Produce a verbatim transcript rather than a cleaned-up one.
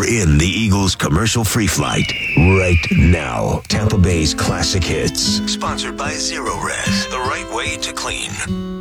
You're in the Eagles commercial-free flight right now. Tampa Bay's classic hits. Sponsored by Zero Res, the right way to clean.